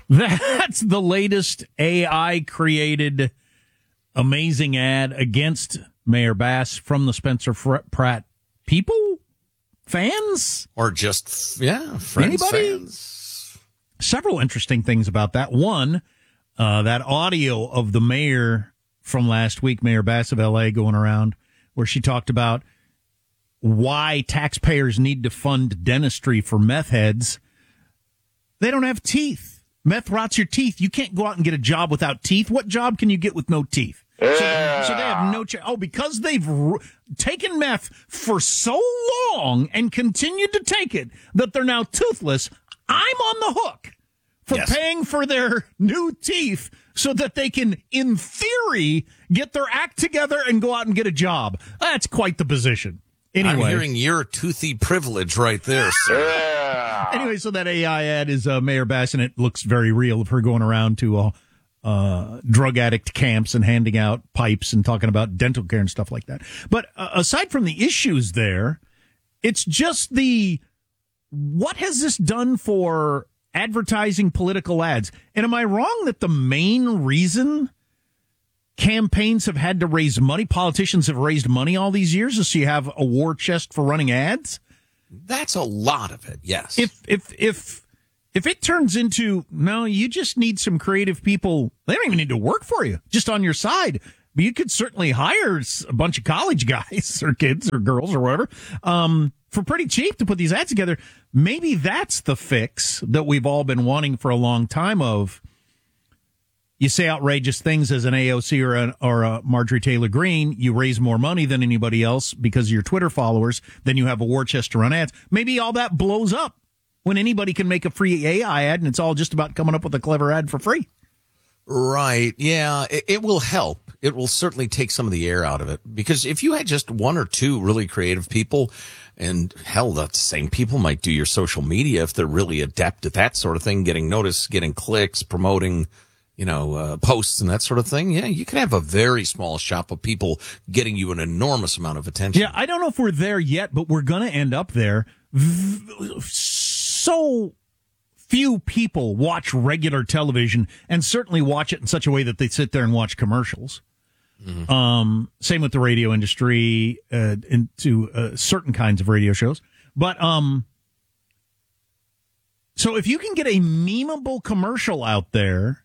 That's the latest AI-created amazing ad against Mayor Bass from the Spencer Pratt people? Fans? Or just, friends, anybody? fans. Several interesting things about that. One, that audio of the mayor from last week, Mayor Bass of L.A., going around, where she talked about why taxpayers need to fund dentistry for meth heads. They don't have teeth. Meth rots your teeth. You can't go out and get a job without teeth. What job can you get with no teeth? So they have no chance. Oh, because they've taken meth for so long and continued to take it that they're now toothless, I'm on the hook for paying for their new teeth so that they can, in theory, get their act together and go out and get a job. That's quite the position. Anyway. I'm hearing your toothy privilege right there, sir. Anyway, so that AI ad is Mayor Bass, and it looks very real of her going around to drug addict camps and handing out pipes and talking about dental care and stuff like that. But aside from the issues there, it's just what has this done for advertising political ads? And am I wrong that the main reason campaigns have had to raise money, politicians have raised money all these years, is so you have a war chest for running ads? That's a lot of it, yes. If it turns into, no, you just need some creative people, they don't even need to work for you, just on your side. But you could certainly hire a bunch of college guys or kids or girls or whatever for pretty cheap to put these ads together. Maybe that's the fix that we've all been wanting for a long time of, you say outrageous things as an AOC or a Marjorie Taylor Greene, you raise more money than anybody else because of your Twitter followers, then you have a war chest to run ads. Maybe all that blows up when anybody can make a free AI ad and it's all just about coming up with a clever ad for free. Right. Yeah, it will help. It will certainly take some of the air out of it, because if you had just one or two really creative people, and hell, the same people might do your social media if they're really adept at that sort of thing, getting noticed, getting clicks, promoting, posts and that sort of thing. Yeah, you can have a very small shop of people getting you an enormous amount of attention. Yeah, I don't know if we're there yet, but we're going to end up there. So few people watch regular television, and certainly watch it in such a way that they sit there and watch commercials. Mm-hmm. Same with the radio industry, into certain kinds of radio shows. But so if you can get a memeable commercial out there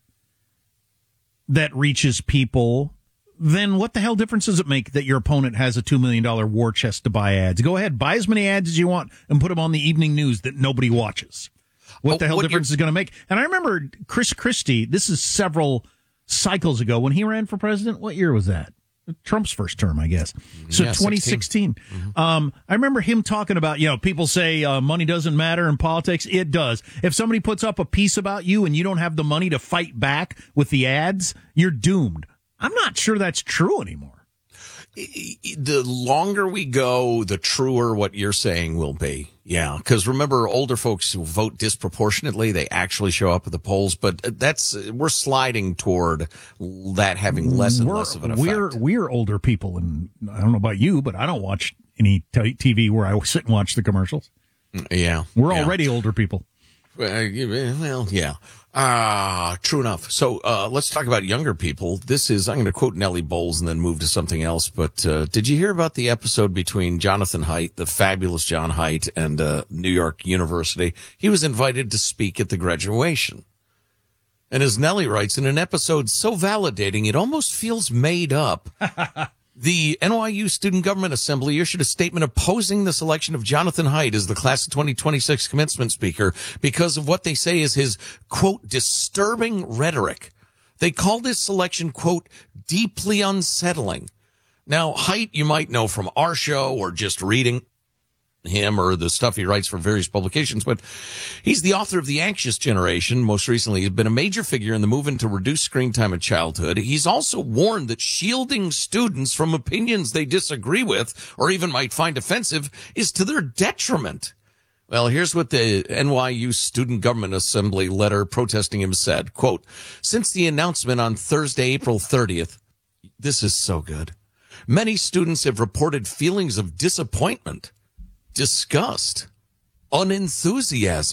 that reaches people, then what the hell difference does it make that your opponent has a $2 million war chest to buy ads? Go ahead, buy as many ads as you want and put them on the evening news that nobody watches. What the hell difference is going to make? And I remember Chris Christie, this is several cycles ago, when he ran for president. What year was that? Trump's first term, I guess. So 2016. Mm-hmm. I remember him talking about, people say money doesn't matter in politics. It does. If somebody puts up a piece about you and you don't have the money to fight back with the ads, you're doomed. I'm not sure that's true anymore. The longer we go, the truer what you're saying will be. Yeah, because remember, older folks who vote disproportionately, they actually show up at the polls, but we're sliding toward that having less and less of an effect. We're older people, and I don't know about you, but I don't watch any TV where I sit and watch the commercials. Yeah. We're already older people. Well, yeah. True enough. So, let's talk about younger people. I'm going to quote Nellie Bowles and then move to something else. But, did you hear about the episode between Jonathan Haidt, the fabulous John Haidt, and, New York University? He was invited to speak at the graduation. And as Nellie writes, in an episode so validating, it almost feels made up. The NYU Student Government Assembly issued a statement opposing the selection of Jonathan Haidt as the class of 2026 commencement speaker because of what they say is his, quote, disturbing rhetoric. They called his selection, quote, deeply unsettling. Now, Haidt, you might know from our show or just reading him or the stuff he writes for various publications, but he's the author of The Anxious Generation. Most recently, he's been a major figure in the movement to reduce screen time in childhood. He's also warned that shielding students from opinions they disagree with or even might find offensive is to their detriment. Well, here's what the NYU Student Government Assembly letter protesting him said, quote, since the announcement on Thursday, April 30th, this is so good. Many students have reported feelings of disappointment, disgust, unenthusiasm,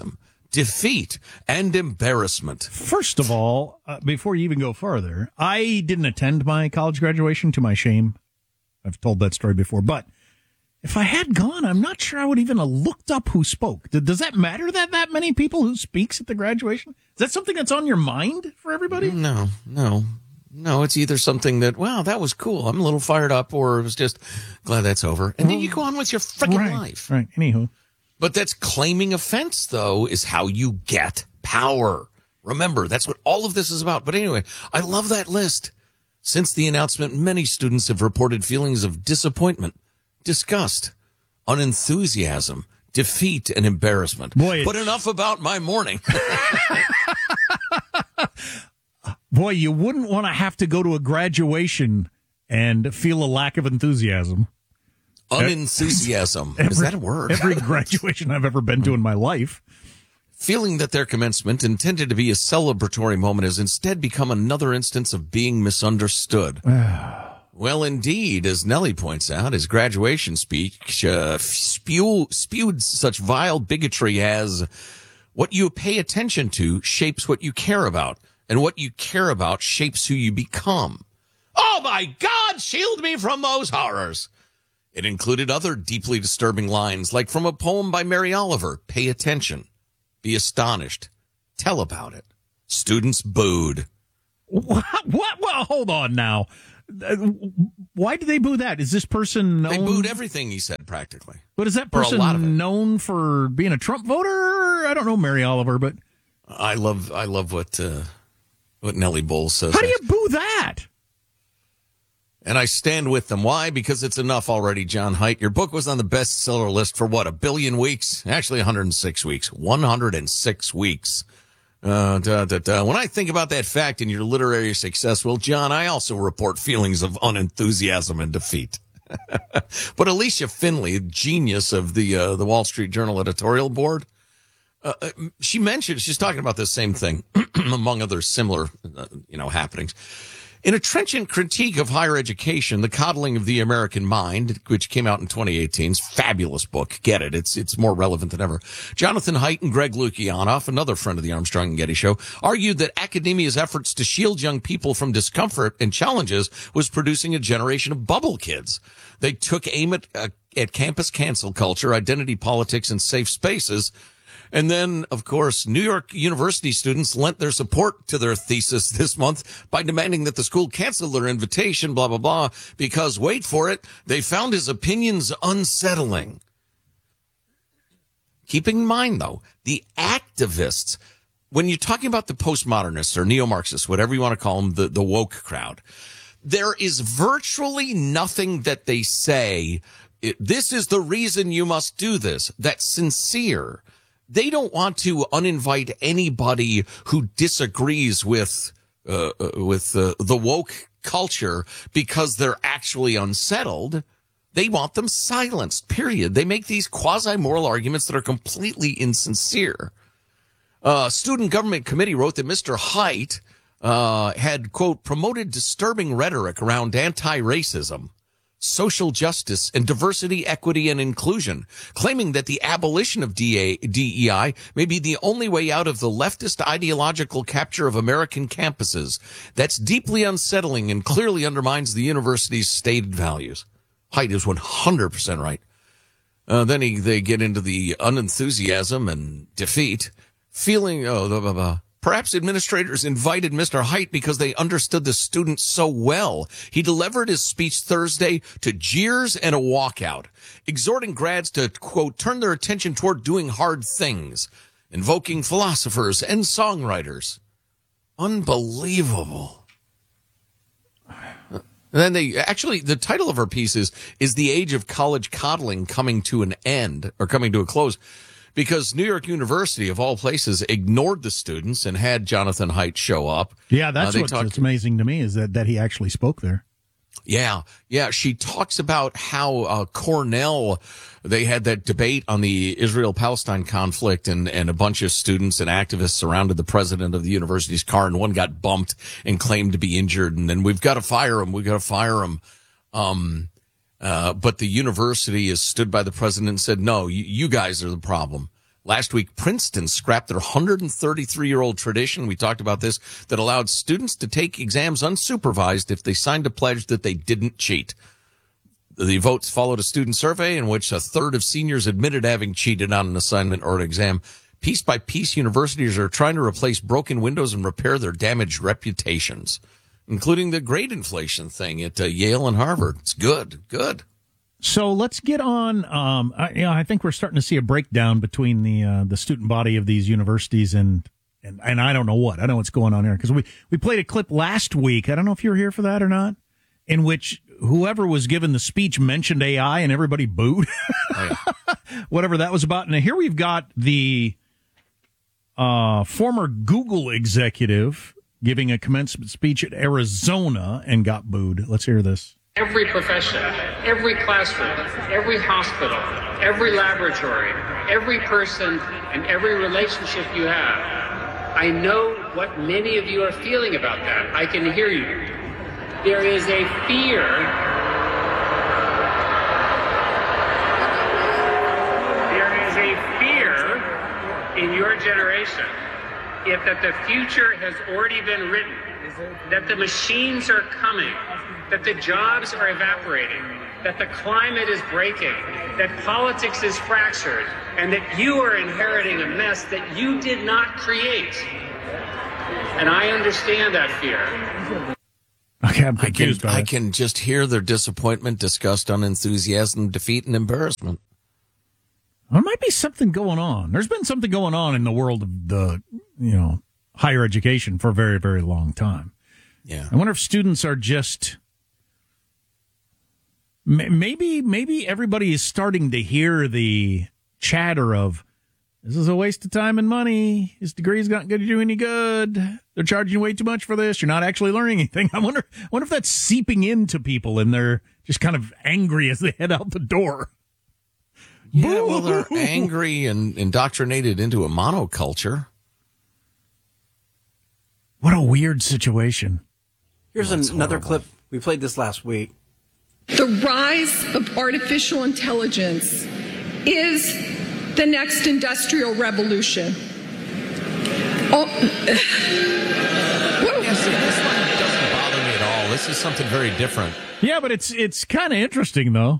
defeat, and embarrassment. First of all, before you even go further, I didn't attend my college graduation, to my shame. I've told that story before, but if I had gone, I'm not sure I would even have looked up who spoke. Does that matter that many people who speaks at the graduation? Is that something that's on your mind for everybody? No. It's either something that, wow, that was cool, I'm a little fired up, or it was just glad that's over. And then you go on with your freaking life. Right. Anywho. But that's claiming offense, though, is how you get power. Remember, that's what all of this is about. But anyway, I love that list. Since the announcement, many students have reported feelings of disappointment, disgust, unenthusiasm, defeat, and embarrassment. But enough about my morning. Boy, you wouldn't want to have to go to a graduation and feel a lack of enthusiasm. Unenthusiasm. Is that a word? Every graduation I've ever been to in my life. Feeling that their commencement, intended to be a celebratory moment, has instead become another instance of being misunderstood. Well, indeed, as Nellie points out, his graduation speech spewed such vile bigotry as, what you pay attention to shapes what you care about, and what you care about shapes who you become. Oh, my God, shield me from those horrors. It included other deeply disturbing lines, like from a poem by Mary Oliver, pay attention, be astonished, tell about it. Students booed. What? Well, hold on now. Why do they boo that? Is this person known? They booed everything he said, practically. But is that person known for being a Trump voter? I don't know Mary Oliver, but I love what Nellie Bowles says. How do you boo that? And I stand with them. Why? Because it's enough already, John Haidt. Your book was on the bestseller list for what, 1 billion weeks? Actually, 106 weeks. 106 weeks. When I think about that fact in your literary success, well, John, I also report feelings of unenthusiasm and defeat. But Alicia Finley, genius of the Wall Street Journal editorial board, she's talking about this same thing, among other similar, happenings. In a trenchant critique of higher education, The Coddling of the American Mind, which came out in 2018's fabulous book. Get it. It's more relevant than ever. Jonathan Haidt and Greg Lukianoff, another friend of the Armstrong and Getty Show, argued that academia's efforts to shield young people from discomfort and challenges was producing a generation of bubble kids. They took aim at campus cancel culture, identity politics, and safe spaces. And then, of course, New York University students lent their support to their thesis this month by demanding that the school cancel their invitation, blah, blah, blah, because, wait for it, they found his opinions unsettling. Keeping in mind, though, the activists, when you're talking about the postmodernists or neo-Marxists, whatever you want to call them, the woke crowd, there is virtually nothing that they say, this is the reason you must do this, that's sincere. They don't want to uninvite anybody who disagrees with the woke culture because they're actually unsettled. They want them silenced, period. They make these quasi-moral arguments that are completely insincere. Student Government Committee wrote that Mr. Haidt had, quote, promoted disturbing rhetoric around anti-racism, social justice, and diversity, equity, and inclusion, claiming that the abolition of DEI may be the only way out of the leftist ideological capture of American campuses. That's deeply unsettling and clearly undermines the university's stated values. Haidt is 100% right. Then they get into the unenthusiasm and defeat, feeling, perhaps administrators invited Mr. Haidt because they understood the students so well. He delivered his speech Thursday to jeers and a walkout, exhorting grads to, quote, turn their attention toward doing hard things, invoking philosophers and songwriters. Unbelievable. And then the title of her piece is The Age of College Coddling Coming to an End, or coming to a close. Because New York University, of all places, ignored the students and had Jonathan Haidt show up. Yeah, that's what's amazing to me is that he actually spoke there. Yeah. She talks about how Cornell, they had that debate on the Israel-Palestine conflict, and a bunch of students and activists surrounded the president of the university's car, and one got bumped and claimed to be injured. And then we've got to fire him. But the university has stood by the president and said, no, you guys are the problem. Last week, Princeton scrapped their 133-year-old tradition. We talked about this, that allowed students to take exams unsupervised if they signed a pledge that they didn't cheat. The votes followed a student survey in which a third of seniors admitted having cheated on an assignment or an exam. Piece by piece, universities are trying to replace broken windows and repair their damaged reputations, including the grade inflation thing at Yale and Harvard. It's good. So let's get on. I think we're starting to see a breakdown between the student body of these universities and I don't know what. I know what's going on here because we played a clip last week. I don't know if you were here for that or not, in which whoever was given the speech mentioned AI and everybody booed. Oh, yeah. Whatever that was about. Now here we've got the former Google executive giving a commencement speech at Arizona and got booed. Let's hear this. Every profession, every classroom, every hospital, every laboratory, every person, and every relationship you have. I know what many of you are feeling about that. I can hear you. There is a fear. There is a fear in your generation that the future has already been written, that the machines are coming, that the jobs are evaporating, that the climate is breaking, that politics is fractured, and that you are inheriting a mess that you did not create. And I understand that fear. Okay, I'm confused. I can just hear their disappointment, disgust, unenthusiasm, defeat, and embarrassment. There might be something going on. There's been something going on in the world of the, higher education for a very, very long time. Yeah. I wonder if students are just maybe everybody is starting to hear the chatter of this is a waste of time and money. This degree's not going to do any good. They're charging you way too much for this. You're not actually learning anything. I wonder if that's seeping into people and they're just kind of angry as they head out the door. Yeah, well, they're angry and indoctrinated into a monoculture. What a weird situation. Here's another clip. We played this last week. The rise of artificial intelligence is the next industrial revolution. Yes, this one doesn't bother me at all. This is something very different. Yeah, but it's kind of interesting, though.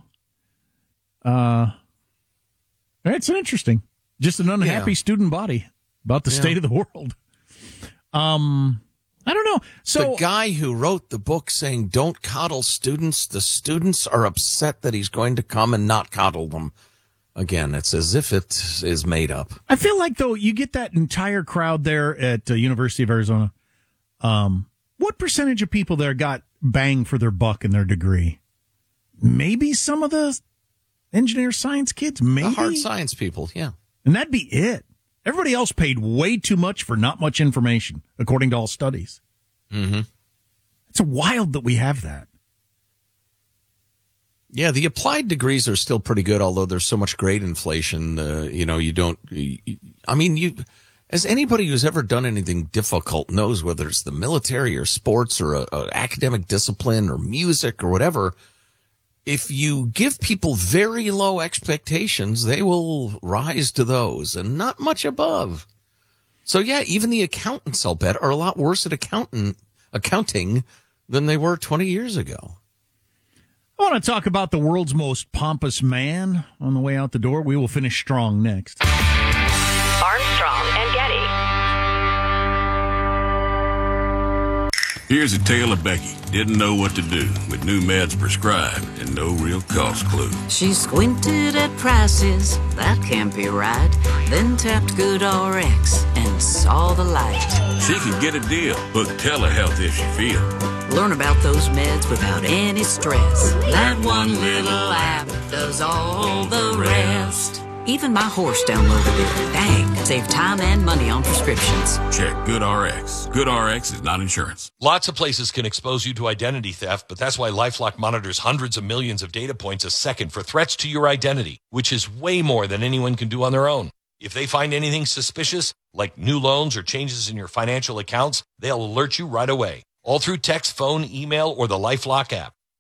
It's interesting. Just an unhappy student body about the state of the world. I don't know. So the guy who wrote the book saying don't coddle students, the students are upset that he's going to come and not coddle them. Again, it's as if it is made up. I feel like, though, you get that entire crowd there at University of Arizona. What percentage of people there got bang for their buck in their degree? Maybe some of the engineer science kids, maybe. The hard science people, yeah. And that'd be it. Everybody else paid way too much for not much information, according to all studies. Mm-hmm. It's wild that we have that. Yeah, the applied degrees are still pretty good, although there's so much grade inflation. As anybody who's ever done anything difficult knows, whether it's the military or sports or a academic discipline or music or whatever, if you give people very low expectations, they will rise to those and not much above. So yeah, even the accountants, I'll bet, are a lot worse at accounting than they were 20 years ago. I want to talk about the world's most pompous man on the way out the door. We will finish strong next. Armstrong and Getty. Here's a tale of Becky. Didn't know what to do with new meds prescribed and no real cost clue. She squinted at prices, that can't be right. Then tapped GoodRx and saw the light. She can get a deal. Book telehealth if she feel. Learn about those meds without any stress. That one little app does all the rest. Even my horse downloaded it. Dang, save time and money on prescriptions. Check GoodRx. GoodRx is not insurance. Lots of places can expose you to identity theft, but that's why LifeLock monitors hundreds of millions of data points a second for threats to your identity, which is way more than anyone can do on their own. If they find anything suspicious, like new loans or changes in your financial accounts, they'll alert you right away. All through text, phone, email, or the LifeLock app.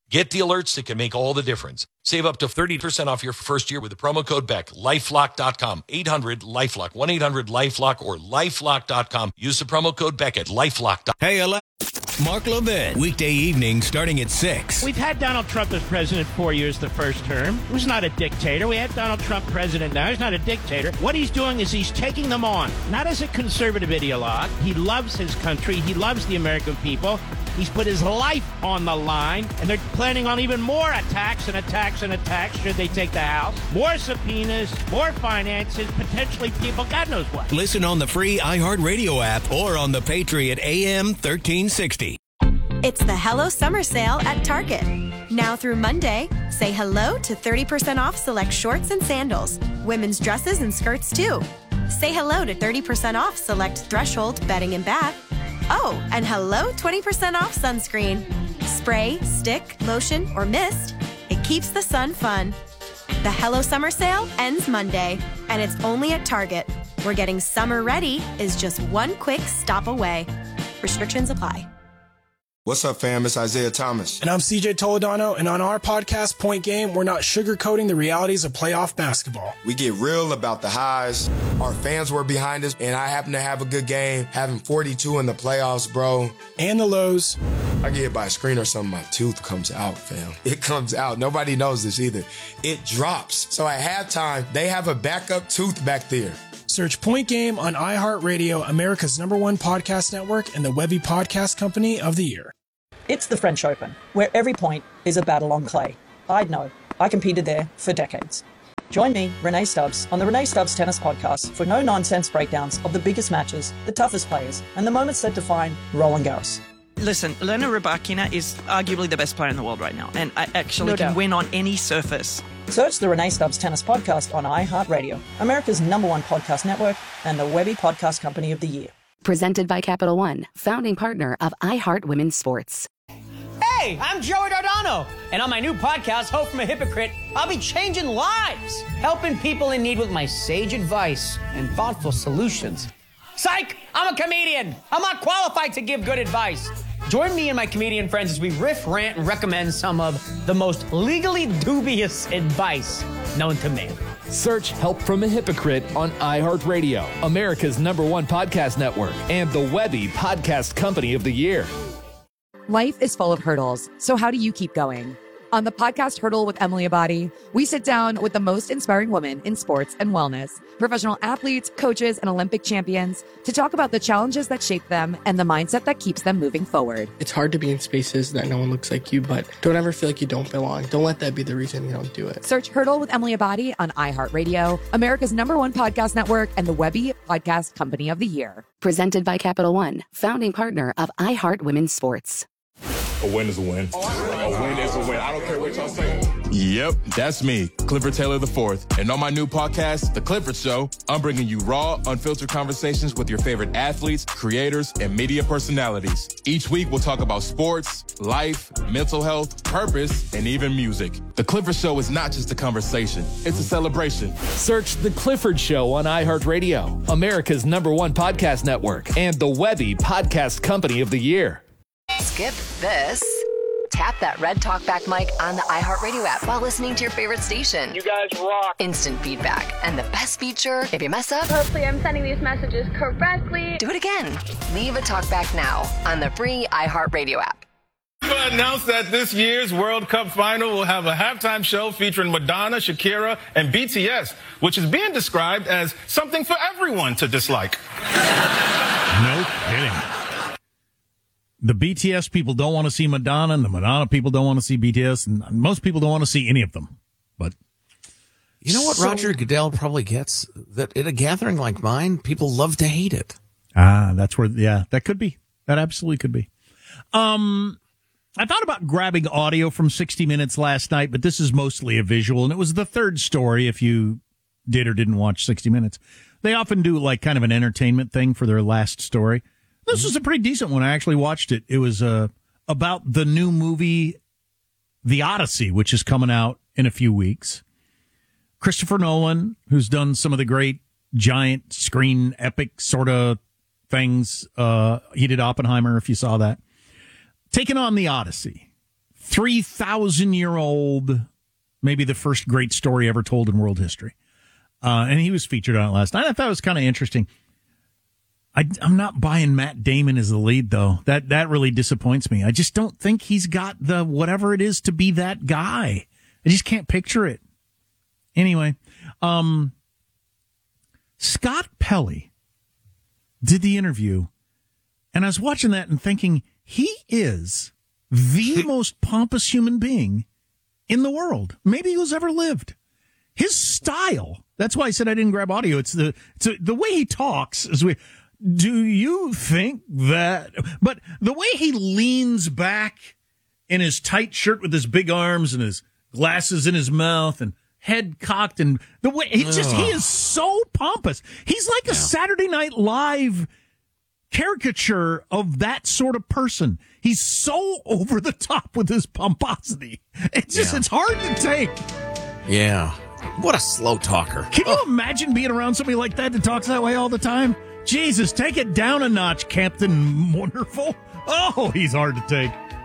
Get the alerts that can make all the difference. Save up to 30% off your first year with the promo code BECK. LifeLock.com. 800-LIFELOCK. 1-800-LIFELOCK or LifeLock.com. Use the promo code BECK at LifeLock.com. Hey, Mark Levin. Weekday evening starting at 6. We've had Donald Trump as president 4 years the first term. He was not a dictator. We had Donald Trump president now. He's not a dictator. What he's doing is he's taking them on, not as a conservative ideologue. He loves his country. He loves the American people. He's put his life on the line, and they're planning on even more attacks and attacks and attacks should they take the House. More subpoenas, more finances, potentially people, God knows what. Listen on the free iHeartRadio app or on the Patriot AM 1360. It's the Hello Summer Sale at Target. Now through Monday, say hello to 30% off select shorts and sandals, women's dresses and skirts too. Say hello to 30% off select Threshold bedding and bath. Oh, and hello 20% off sunscreen. Spray, stick, lotion, or mist. It keeps the sun fun. The Hello Summer Sale ends Monday, and it's only at Target, where getting summer ready is just one quick stop away. Restrictions apply. What's up, fam? It's Isaiah Thomas. And I'm CJ Toledano, and on our podcast, Point Game, we're not sugarcoating the realities of playoff basketball. We get real about the highs. Our fans were behind us, and I happen to have a good game, having 42 in the playoffs, bro. And the lows. I get hit by a screen or something, my tooth comes out, fam. It comes out. Nobody knows this either. It drops. So at halftime, they have a backup tooth back there. Search Point Game on iHeartRadio, America's #1 podcast network, and the Webby Podcast Company of the Year. It's the French Open, where every point is a battle on clay. I'd know. I competed there for decades. Join me, Renee Stubbs, on the Renee Stubbs Tennis Podcast for no-nonsense breakdowns of the biggest matches, the toughest players, and the moments that define Roland Garros. Listen, Elena Rybakina is arguably the best player in the world right now, and I actually can win on any surface. Search the Renee Stubbs Tennis Podcast on iHeartRadio, America's #1 podcast network, and the Webby Podcast Company of the Year. Presented by Capital One, founding partner of iHeart Women's Sports. Hey, I'm Joey Dardano, and on my new podcast, Hope from a Hypocrite, I'll be changing lives, helping people in need with my sage advice and thoughtful solutions. Psych! I'm a comedian. I'm not qualified to give good advice. Join me and my comedian friends as we riff, rant, and recommend some of the most legally dubious advice known to man. Search Help from a Hypocrite on iHeartRadio, America's #1 podcast network, and the Webby Podcast Company of the Year. Life is full of hurdles, so how do you keep going? On the podcast Hurdle with Emily Abadi, we sit down with the most inspiring women in sports and wellness, professional athletes, coaches, and Olympic champions to talk about the challenges that shape them and the mindset that keeps them moving forward. It's hard to be in spaces that no one looks like you, but don't ever feel like you don't belong. Don't let that be the reason you don't do it. Search Hurdle with Emily Abadi on iHeartRadio, America's #1 podcast network, and the Webby Podcast Company of the Year. Presented by Capital One, founding partner of iHeart Women's Sports. A win is a win. A win is a win. I don't care what y'all say. Yep, that's me, Clifford Taylor IV. And on my new podcast, The Clifford Show, I'm bringing you raw, unfiltered conversations with your favorite athletes, creators, and media personalities. Each week, we'll talk about sports, life, mental health, purpose, and even music. The Clifford Show is not just a conversation, it's a celebration. Search The Clifford Show on iHeartRadio, America's #1 podcast network, and the Webby Podcast Company of the Year. Skip this. Tap that red talkback mic on the iHeartRadio app while listening to your favorite station. You guys rock. Instant feedback. And the best feature, if you mess up, hopefully I'm sending these messages correctly. Do it again. Leave a talkback now on the free iHeartRadio app. FIFA announced that this year's World Cup final will have a halftime show featuring Madonna, Shakira, and BTS, which is being described as something for everyone to dislike. No kidding. The BTS people don't want to see Madonna, and the Madonna people don't want to see BTS, and most people don't want to see any of them. But you know what Roger Goodell probably gets? That at a gathering like mine, people love to hate it. That's where, yeah, that could be. That absolutely could be. I thought about grabbing audio from 60 Minutes last night, but this is mostly a visual, and it was the third story if you did or didn't watch 60 Minutes. They often do like kind of an entertainment thing for their last story. This was a pretty decent one. I actually watched it. It was about the new movie, The Odyssey, which is coming out in a few weeks. Christopher Nolan, who's done some of the great giant screen epic sort of things. He did Oppenheimer, if you saw that. Taking on The Odyssey. 3,000-year-old, maybe the first great story ever told in world history. And he was featured on it last night. I thought it was kind of interesting. I'm not buying Matt Damon as the lead, though. That really disappoints me. I just don't think he's got the whatever it is to be that guy. I just can't picture it. Anyway, Scott Pelley did the interview, and I was watching that and thinking, he is the most pompous human being in the world, maybe who's ever lived. His style, that's why I said I didn't grab audio. It's the way he talks. Do you think that? But the way he leans back in his tight shirt with his big arms and his glasses in his mouth and head cocked, and the way he is so pompous. He's like a Saturday Night Live caricature of that sort of person. He's so over the top with his pomposity. It's hard to take. Yeah. What a slow talker. Can you imagine being around somebody like that talks that way all the time? Jesus, take it down a notch, Captain Wonderful. Oh, he's hard to take.